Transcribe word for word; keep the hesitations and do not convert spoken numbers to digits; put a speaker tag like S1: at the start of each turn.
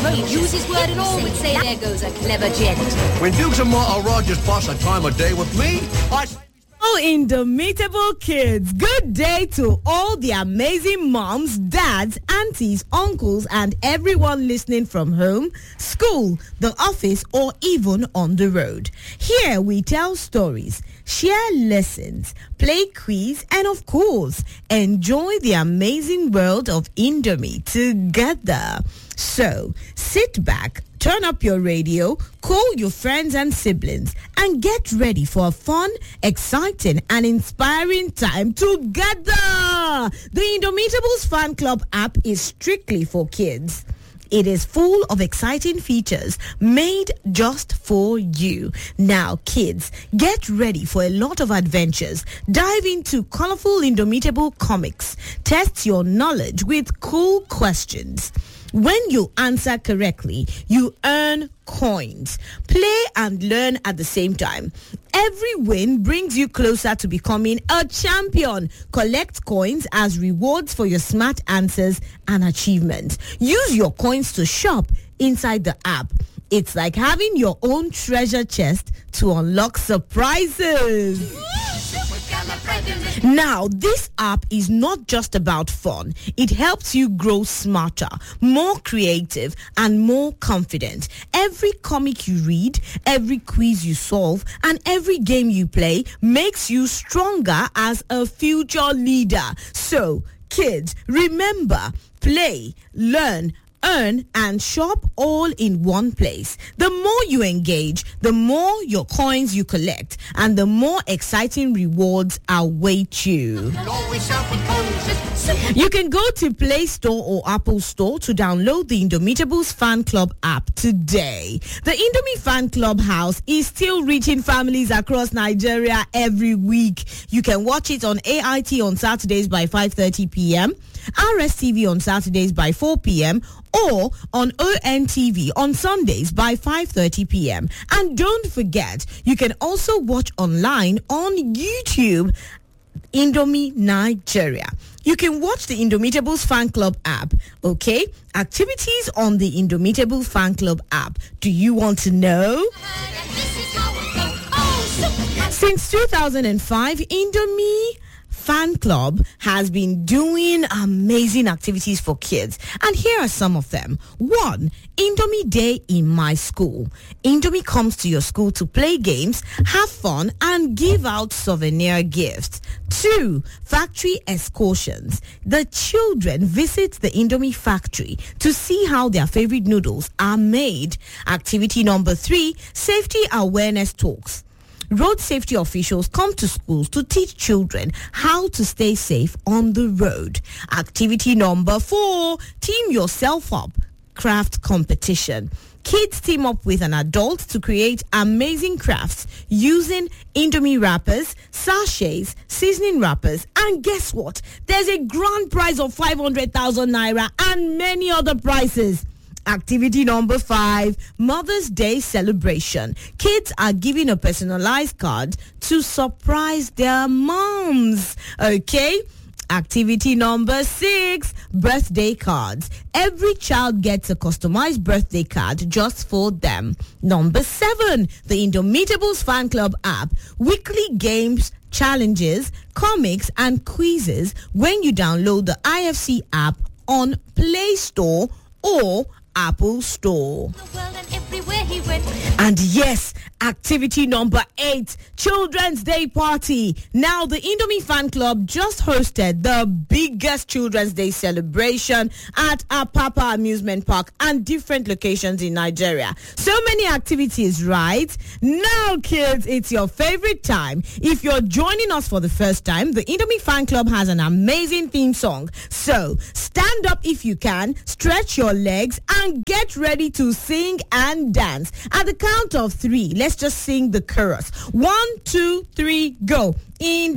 S1: He uses word and all would say there goes a clever gent.
S2: When Dukes and Martha Rogers pass a time of day with me, I...
S3: Oh, Indomitable kids, good day to all the amazing moms, dads, aunties, uncles, and everyone listening from home, school, the office, or even on the road. Here we tell stories, share lessons, play quiz, and of course, enjoy the amazing world of Indomie together. So, sit back, turn up your radio, call your friends and siblings, and get ready for a fun, exciting, and inspiring time together. The Indomitables Fan Club app is strictly for kids. It is full of exciting features made just for you. Now, kids, get ready for a lot of adventures. Dive into colorful Indomitable comics. Test your knowledge with cool questions. When you answer correctly, you earn coins. Play and learn at the same time. Every win brings you closer to becoming a champion. Collect coins as rewards for your smart answers and achievements. Use your coins to shop inside the app. It's like having your own treasure chest to unlock surprises. Now, this app is not just about fun. It helps you grow smarter, more creative, and more confident. Every comic you read, every quiz you solve, and every game you play makes you stronger as a future leader. So, kids, remember, play, learn, earn, and shop all in one place. The more you engage, the more your coins you collect, and the more exciting rewards await you. You can go to Play Store or Apple Store to download the Indomitables Fan Club app today. The Indomie Fan Club house is still reaching families across Nigeria every week. You can watch it on A I T on Saturdays by five thirty p.m., R S T V on Saturdays by four p.m., or on O N T V on Sundays by five thirty p.m. And don't forget, you can also watch online on YouTube, Indomie Nigeria. You can watch the Indomitables Fan Club app, okay? Activities on the Indomitables Fan Club app. Do you want to know? Since two thousand five, Indomie Fan Club has been doing amazing activities for kids, and here are some of them. One, Indomie Day in my school. Indomie comes to your school to play games, have fun, and give out souvenir gifts. Two, factory excursions. The children visit the Indomie factory to see how their favorite noodles are made. Activity number three, safety awareness talks. Road safety officials come to schools to teach children how to stay safe on the road. Activity number four, team yourself up, craft competition. Kids team up with an adult to create amazing crafts using Indomie wrappers, sachets, seasoning wrappers, and guess what? There's a grand prize of five hundred thousand naira and many other prizes. Activity number five, Mother's Day celebration. Kids are given a personalized card to surprise their moms. Okay? Activity number six, birthday cards. Every child gets a customized birthday card just for them. Number seven, the Indomitables Fan Club app. Weekly games, challenges, comics, and quizzes when you download the I F C app on Play Store or Apple Store. And yes, activity number eight, Children's Day Party. Now, the Indomie Fan Club just hosted the biggest Children's Day celebration at Apapa Amusement Park and different locations in Nigeria. So many activities, right? Now, kids, it's your favorite time. If you're joining us for the first time, the Indomie Fan Club has an amazing theme song. So, stand up if you can, stretch your legs, and get ready to sing and dance. At the count of three, let's just sing the chorus. One, two, three, go. In